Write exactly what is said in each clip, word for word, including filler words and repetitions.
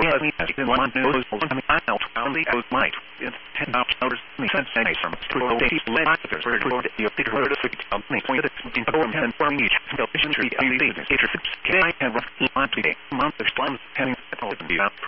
well, we have been one knows I mean I know how the goes might. It's ten dollars me sense any from to go to people let us for to the big word of the company point that in form and form each television tree I see the feature can I have one today month of slums having to be out.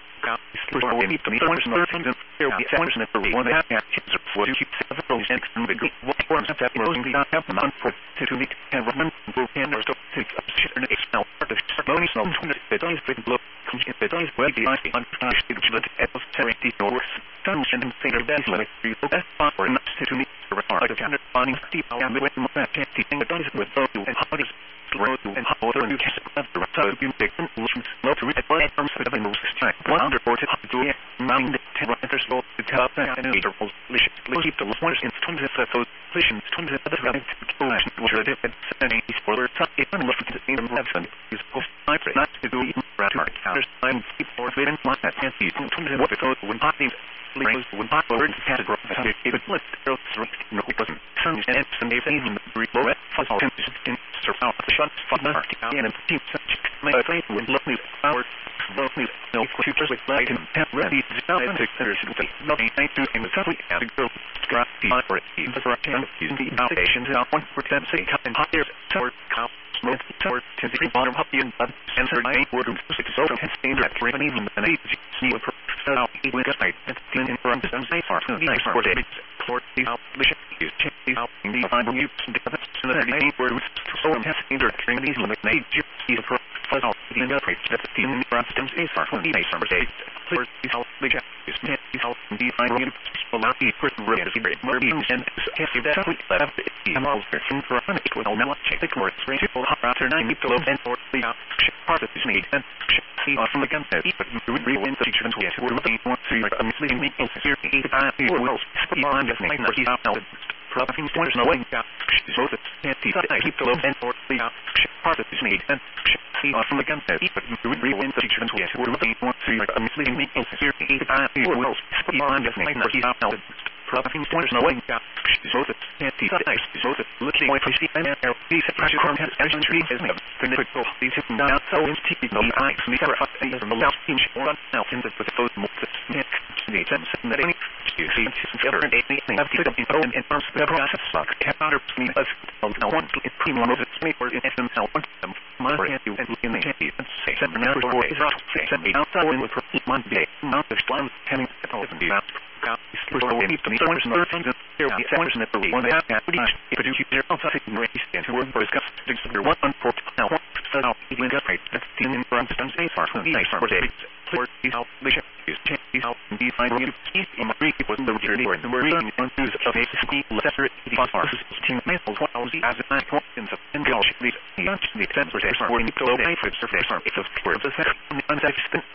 So we need to meet one another things and there will be one for one half kids for you several and the good what forms that most be not have month for to meet and run go and or so take up shit and expel part of ceremony so that don't fit look that don't well be I think unfinished but at the charity or some and say that like you look at for not to meet the report of kind of finding deep down the way more that thing that don't with those and how is road and how other you can have the rest of you take solutions not to read but from seven rules strike one under forty to nine ten enters go to tell and intervals keep the ones in twenty of those positions twenty other values which are different setting for if I'm looking to see them lesson is post not to do even rather counters time for fitting like that and see twenty what the code when parties links when forward category it list no doesn't turn and some even the reload for all in surround the shot for the and keep such my faith with lovely flowers lovely no futures with light and ready to sell and there's nothing I do in the country and the girl scrap the for it the for the foundations out one percent say and higher toward cow smoke toward to the bottom of the sensor nine word six so and stand at three even the eight see what out even just night and in front of them say for the nice for the for the mission is check the out in the final use the nine words so and has either training these limit need you see the fuzz out the upgrade that the team in the front systems is for the nice number eight clear the help the check is net the help the final use will not be person ready to be very more being and can't see that we left the models version for an it will not check the course range will after nine to low and for the part of this need and see off from the gun but we rewind the teacher to get we're looking want to I'm misleading me in here eight five will speak on just make he's out now probably there's no way so that can't see I keep the low and for the part of this need and see off from the gun but we rewind the teacher to get we're looking want to I'm misleading me in here eight five will speak on just make he's out now probably there's no way so that can't see I so that looking away from the and these pressure current has as tree is made the difficult these down so in T V no I see for us and the last inch one now in the with those more that the sense that any you see different anything I've put up in own and first the process suck counter me as now one in premium of it's me for in essence now one them my brand you and in the candy and say seven now for is not say seven outside with one day not the slums having to open the out so we need to meet one another things there will be one that the one that have if you keep their outside race and work for discuss one for now so now even got right that's the in front of them say for the nice for the for the how the ship is changing how the final you see in the Greek was the journey or the word on to the basically separate the far team metals what was as a night in the and go the the sense for the for the to low surface it's a for the second